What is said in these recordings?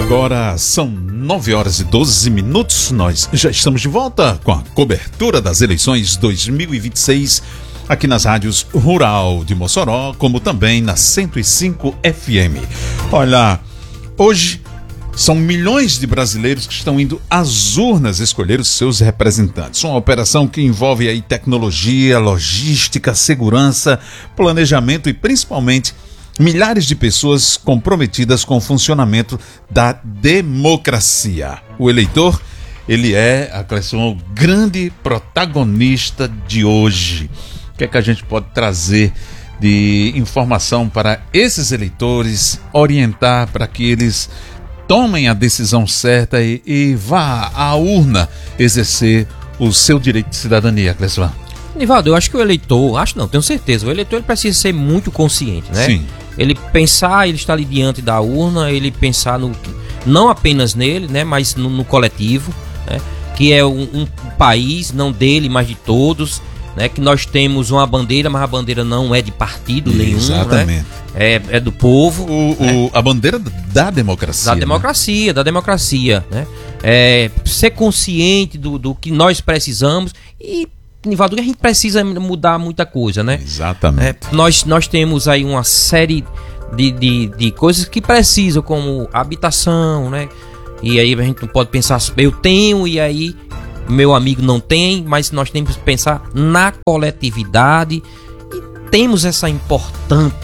Agora são 9h12. Nós já estamos de volta com a cobertura das eleições 2026 aqui nas rádios Rural de Mossoró, como também na 105 FM. Olha, hoje são milhões de brasileiros que estão indo às urnas escolher os seus representantes. Uma operação que envolve aí tecnologia, logística, segurança, planejamento e principalmente milhares de pessoas comprometidas com o funcionamento da democracia. O eleitor, ele é, o grande protagonista de hoje. O que é que a gente pode trazer de informação para esses eleitores, orientar para que eles tomem a decisão certa e vá à urna exercer o seu direito de cidadania, Clesvan? Nivaldo, eu acho que o eleitor, tenho certeza, o eleitor ele precisa ser muito consciente, né? Sim. Ele pensar, ele está ali diante da urna, ele pensar não apenas nele, né, mas no coletivo, né, que é um país, não dele, mas de todos, né, que nós temos uma bandeira, mas a bandeira não é de partido nenhum. Exatamente. Né, é do povo. A bandeira da democracia. Da democracia, né? Ser consciente do que nós precisamos e, Nivaldo, a gente precisa mudar muita coisa, né? Exatamente. Nós temos aí uma série de coisas que precisam, como habitação, né? E aí a gente não pode pensar, eu tenho e aí meu amigo não tem, mas nós temos que pensar na coletividade e temos essa importante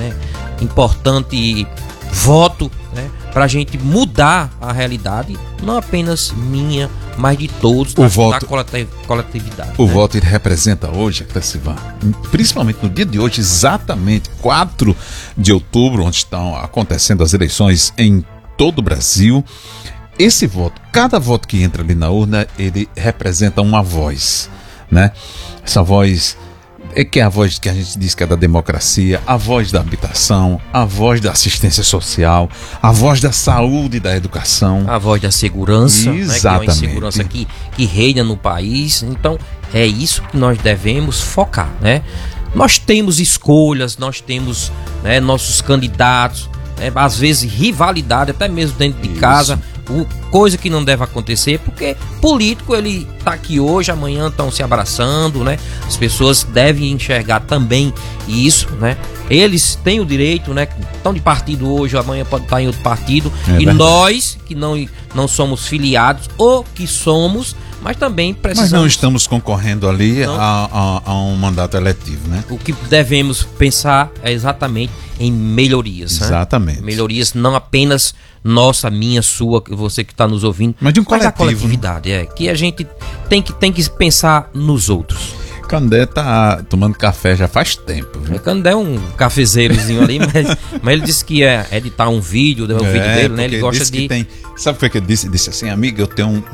voto, né? Pra gente mudar a realidade, não apenas minha, mas de todos, da coletividade. O voto ele representa hoje, Clesvan, principalmente no dia de hoje, exatamente 4 de outubro, onde estão acontecendo as eleições em todo o Brasil. Esse voto, cada voto que entra ali na urna, ele representa uma voz, né? Essa voz que é a voz que a gente diz que é da democracia, a voz da habitação, a voz da assistência social, a voz da saúde e da educação. A voz da segurança, exatamente, né, que é uma insegurança que reina no país. Então, é isso que nós devemos focar, né? Nós temos escolhas, nós temos, né, nossos candidatos, né, às vezes rivalidade, até mesmo dentro de casa. Coisa que não deve acontecer, porque político ele tá aqui hoje, amanhã estão se abraçando, né? As pessoas devem enxergar também isso, né? Eles têm o direito, né? Estão de partido hoje, amanhã pode estar em outro partido. Verdade. Nós, que não somos filiados, ou que somos, mas também precisamos... Mas não estamos concorrendo ali a um mandato eletivo, né? O que devemos pensar é exatamente em melhorias. Exatamente. Né? Melhorias não apenas nossa, minha, sua, você que está nos ouvindo, mas de um coletivo, a coletividade, né? Que a gente tem que pensar nos outros. Candé tá tomando café já faz tempo. Candé é um cafezeirozinho ali, mas ele disse que ia editar um vídeo, o vídeo dele, né? Ele gosta de... Sabe o que ele disse? Ele disse assim, amiga, eu tenho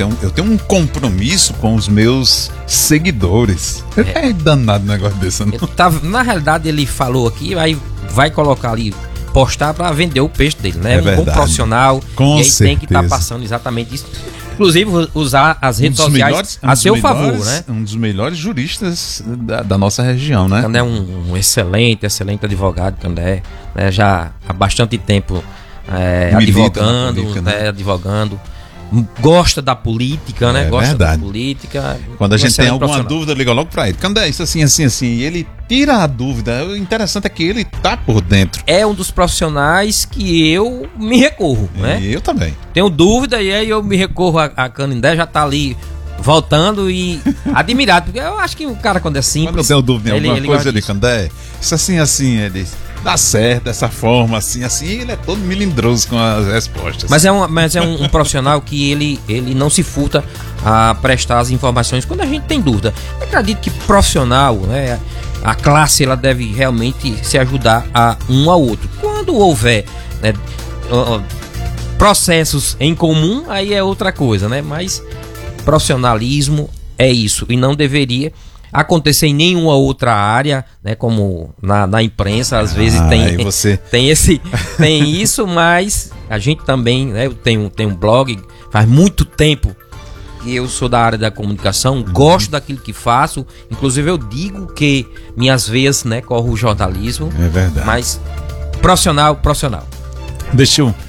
um compromisso com os meus seguidores. É danado um negócio desse, não? Na realidade, ele falou aqui, aí vai colocar ali, postar para vender o peixe dele, né? É um bom profissional. Com e aí certeza. Tem que estar passando exatamente isso. Inclusive, usar as redes sociais a seu favor, né? Um dos melhores juristas da nossa região, né? Candé é um excelente advogado, Candé, né? Já há bastante tempo advogando. Gosta da política, né? Gosta verdade. Da política. Quando a gente tem alguma dúvida, liga logo pra ele. Candé, isso assim. E ele tira a dúvida. O interessante é que ele tá por dentro. É um dos profissionais que eu me recorro, né? Eu também. Tenho dúvida e aí eu me recorro a Canindé, já tá ali voltando e admirado. Porque eu acho que o cara, quando é simples... Quando eu tenho dúvida em alguma coisa, ele, Candé, isso assim, ele... Dá certo, dessa forma, assim, ele é todo melindroso com as respostas. Mas é um profissional que ele não se furta a prestar as informações quando a gente tem dúvida. Eu acredito que profissional, né, a classe, ela deve realmente se ajudar a um ao outro. Quando houver, né, processos em comum, aí é outra coisa, né? Mas profissionalismo é isso, e não deveria acontecer em nenhuma outra área, né, como na imprensa, às vezes tem isso, mas a gente também, né, eu tenho um blog, faz muito tempo que eu sou da área da comunicação, gosto daquilo que faço, inclusive eu digo que minhas veias, né, correm o jornalismo. É verdade. Mas profissional. Deixa eu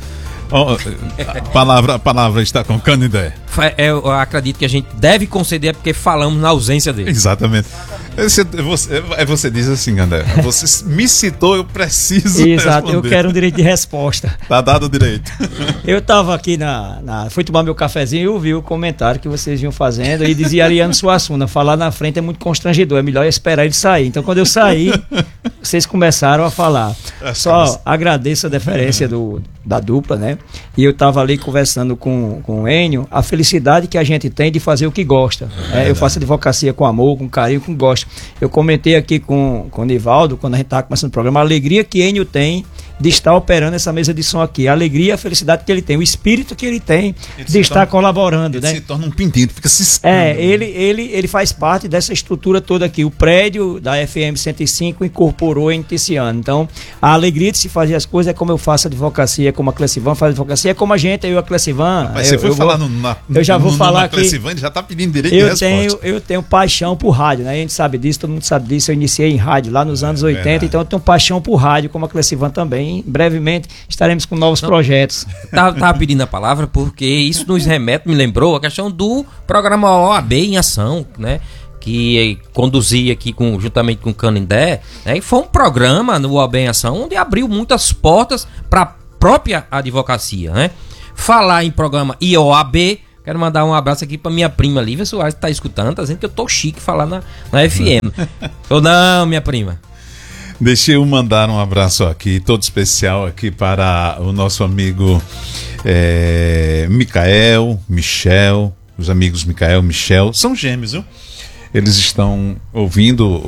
A palavra está com Canindé. Eu acredito que a gente deve conceder porque falamos na ausência dele. Exatamente. Você diz assim, André, você me citou, eu preciso Exato, responder. eu quero um direito de resposta. Tá dado o direito. Eu tava aqui fui tomar meu cafezinho e ouvi o comentário que vocês iam fazendo e dizia Ariano Suassuna, falar na frente é muito constrangedor, é melhor esperar ele sair. Então quando eu saí, vocês começaram a falar. Só agradeço a deferência da dupla, né? E eu tava ali conversando com o Enio, a felicidade que a gente tem de fazer o que gosta. Eu faço advocacia com amor, com carinho, com gosto. Eu comentei aqui com o Nivaldo, quando a gente estava começando o programa, a alegria que Enio tem de estar operando essa mesa de som aqui, a alegria e a felicidade que ele tem, o espírito que ele tem de estar colaborando. Ele né? se torna um pintinho, fica se ele faz parte dessa estrutura toda aqui. O prédio da FM 105 incorporou em esse ano. Então, a alegria de se fazer as coisas é como eu faço advocacia, como a Clecivan faz advocacia, é como a gente, eu e a Clecivan. Mas você foi falar eu já vou falar aqui. Clecivan, ele já está pedindo direito de resposta. Eu tenho paixão por rádio, né? A gente sabe disso, todo mundo sabe disso. Eu iniciei em rádio lá nos anos 80, então eu tenho paixão por rádio, como a Clecivan também. Brevemente estaremos com novos projetos. Tava pedindo a palavra porque isso nos me lembrou a questão do programa OAB em Ação, né? Que conduzia aqui juntamente com o Canindé, né? E foi um programa no OAB em Ação onde abriu muitas portas para a própria advocacia, né? Falar em programa IOAB, quero mandar um abraço aqui para minha prima Lívia Soares, que tá escutando, tá dizendo que eu tô chique falar na FM. Ou não, minha prima? Deixa eu mandar um abraço aqui, todo especial aqui para o nosso amigo Michel, os amigos Micael, Michel, são gêmeos, viu? Eles estão ouvindo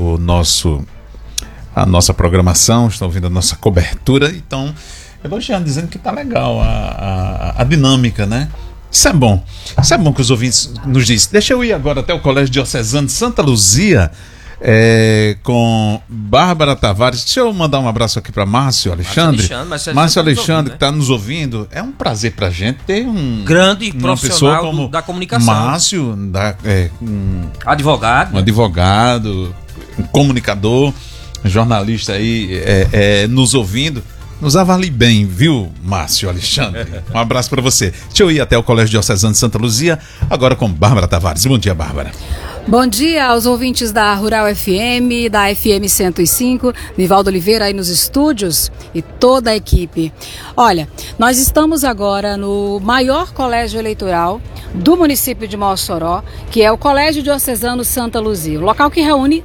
a nossa programação, estão ouvindo a nossa cobertura, então elogiando, dizendo que tá legal a dinâmica, né? Isso é bom que os ouvintes nos dizem. Deixa eu ir agora até o Colégio Diocesano de Santa Luzia, com Bárbara Tavares. Deixa eu mandar um abraço aqui para Márcio Alexandre. Márcio Alexandre, que está nos ouvindo. É um prazer para a gente ter um grande profissional da comunicação. Márcio, um advogado, um comunicador, um jornalista aí nos ouvindo. Nos avalie bem, viu, Márcio Alexandre? Um abraço para você. Deixa eu ir até o Colégio Diocesano de Santa Luzia, agora com Bárbara Tavares. Bom dia, Bárbara. Bom dia aos ouvintes da Rural FM, da FM 105, Nivaldo Oliveira aí nos estúdios e toda a equipe. Olha, nós estamos agora no maior colégio eleitoral do município de Mossoró, que é o Colégio Diocesano Santa Luzia, o local que reúne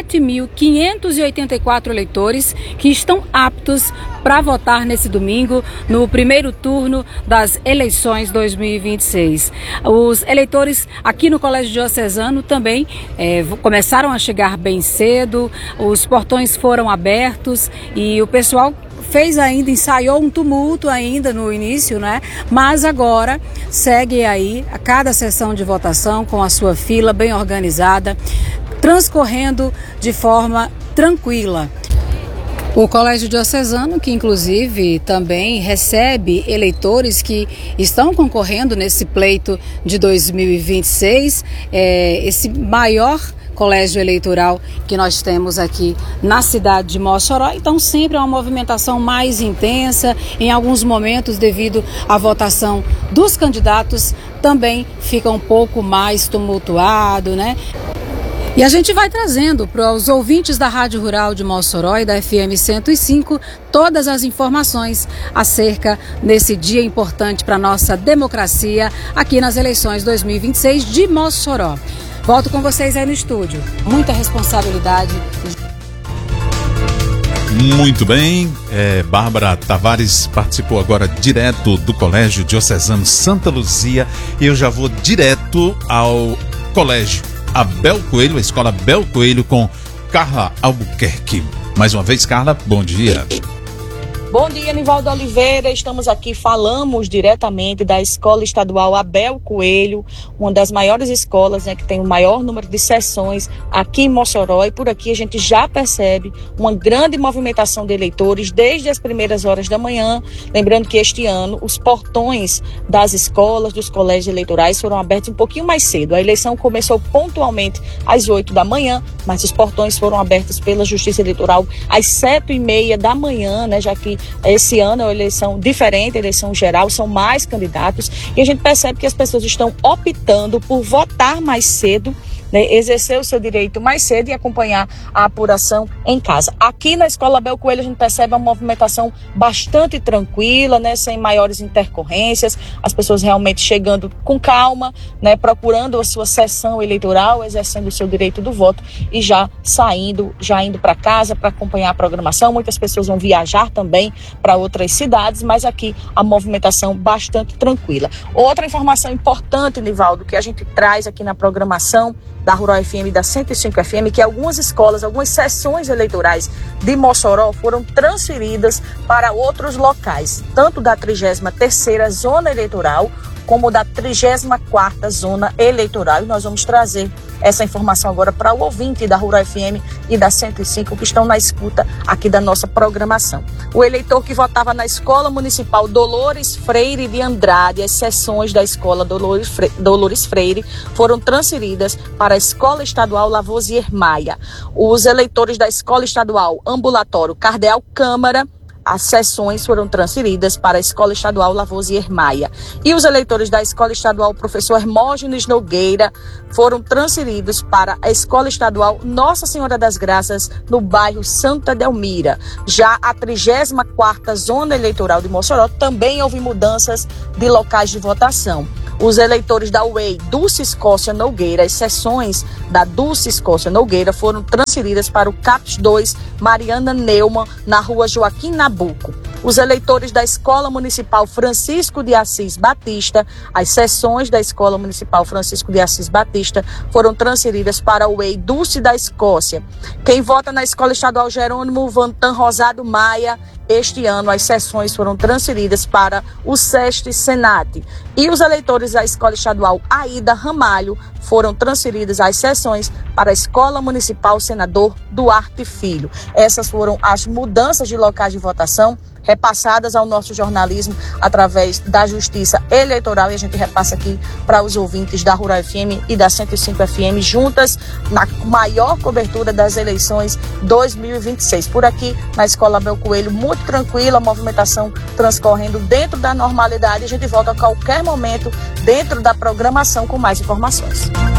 7.584 eleitores que estão aptos para votar nesse domingo, no primeiro turno das eleições 2026. Os eleitores aqui no Colégio Diocesano também começaram a chegar bem cedo, os portões foram abertos e o pessoal ensaiou um tumulto ainda no início, né? Mas agora segue aí a cada sessão de votação com a sua fila bem organizada, transcorrendo de forma tranquila. O Colégio Diocesano, que inclusive também recebe eleitores que estão concorrendo nesse pleito de 2026, esse maior colégio eleitoral que nós temos aqui na cidade de Mossoró, então sempre é uma movimentação mais intensa, em alguns momentos devido à votação dos candidatos também fica um pouco mais tumultuado, né? E a gente vai trazendo para os ouvintes da Rádio Rural de Mossoró e da FM 105 todas as informações acerca desse dia importante para a nossa democracia aqui nas eleições 2026 de Mossoró. Volto com vocês aí no estúdio. Muita responsabilidade. Muito bem, Bárbara Tavares participou agora direto do Colégio Diocesano Santa Luzia e eu já vou direto ao colégio Abel Coelho, a escola Abel Coelho, com Carla Albuquerque. Mais uma vez, Carla, bom dia. Bom dia, Nivaldo Oliveira. Estamos aqui, falamos diretamente da Escola Estadual Abel Coelho, uma das maiores escolas, né, que tem o maior número de sessões aqui em Mossoró. E por aqui a gente já percebe uma grande movimentação de eleitores desde as primeiras horas da manhã. Lembrando que este ano os portões das escolas, dos colégios eleitorais foram abertos um pouquinho mais cedo. A eleição começou pontualmente às 8 da manhã, mas os portões foram abertos pela Justiça Eleitoral às 7h30 da manhã, né, já que Esse ano é uma eleição diferente, eleição geral, são mais candidatos e a gente percebe que as pessoas estão optando por votar mais cedo, né, exercer o seu direito mais cedo e acompanhar a apuração em casa. Aqui na Escola Abel Coelho a gente percebe uma movimentação bastante tranquila, né, sem maiores intercorrências, as pessoas realmente chegando com calma, né, procurando a sua sessão eleitoral, exercendo o seu direito do voto e já indo para casa para acompanhar a programação. Muitas pessoas vão viajar também para outras cidades, mas aqui a movimentação bastante tranquila. Outra informação importante, Nivaldo, que a gente traz aqui na programação da Rural FM e da 105 FM, que algumas escolas, algumas sessões eleitorais de Mossoró foram transferidas para outros locais, tanto da 33ª Zona Eleitoral, como da 34ª Zona Eleitoral. E nós vamos trazer essa informação agora para o ouvinte da Rural FM e da 105 que estão na escuta aqui da nossa programação. O eleitor que votava na Escola Municipal Dolores Freire de Andrade, as sessões da Escola Dolores Freire foram transferidas para a Escola Estadual Lavoisier Maia. Os eleitores da Escola Estadual Ambulatório Cardeal Câmara, as sessões foram transferidas para a Escola Estadual Lavoisier Maia. E os eleitores da Escola Estadual Professor Hermógenes Nogueira foram transferidos para a Escola Estadual Nossa Senhora das Graças, no bairro Santa Delmira. Já a 34ª Zona Eleitoral de Mossoró também houve mudanças de locais de votação. Os eleitores da UEI Dulce Escócia Nogueira, as sessões da Dulce Escócia Nogueira foram transferidas para o CAPS 2 Mariana Neumann, na rua Joaquim Nabuco. Os eleitores da Escola Municipal Francisco de Assis Batista, as sessões da Escola Municipal Francisco de Assis Batista foram transferidas para o UEI Dulce da Escócia. Quem vota na Escola Estadual Jerônimo Vantan Rosado Maia, este ano as sessões foram transferidas para o SEST Senat. E os eleitores da Escola Estadual Aida Ramalho foram transferidas as sessões para a Escola Municipal Senador Duarte Filho. Essas foram as mudanças de locais de votação repassadas ao nosso jornalismo através da Justiça Eleitoral, e a gente repassa aqui para os ouvintes da Rural FM e da 105 FM, juntas na maior cobertura das eleições 2026. Por aqui, na Escola Abel Coelho, muito tranquila, a movimentação transcorrendo dentro da normalidade. A gente volta a qualquer momento dentro da programação com mais informações.